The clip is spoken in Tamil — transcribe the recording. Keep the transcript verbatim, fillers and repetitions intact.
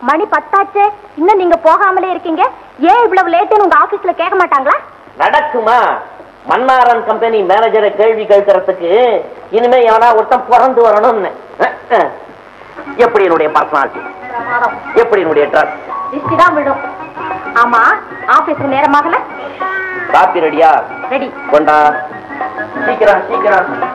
மணி பத்தாச்சு, இன்னும் நீங்க போகாமலே இருக்கீங்க. ஏன் இவ்வளவு லேட்டுன்னு உங்க ஆபீஸ்ல கேட்க மாட்டாங்களா? நடக்குமா? மன்னாரன் கம்பெனி மேனேஜரை கேள்வி கேட்கறதுக்கு இனிமே எவனா ஒருத்தன் பிறந்து வரணும்னு. எப்படி என்னுடைய பர்சனாலிட்டி, எப்படி என்னுடைய ட்ரெஸ் தான் விடும். ஆமா, ஆபீஸ்க்கு நேரமாகல. காப்பி ரெடியா? ரெடி. கொண்டா, சீக்கிரம் சீக்கிரம்.